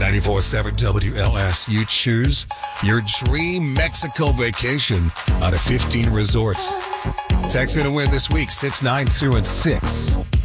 94.7 WLS. You choose your dream Mexico vacation out of 15 resorts. Text in to win this week, 692 and 6.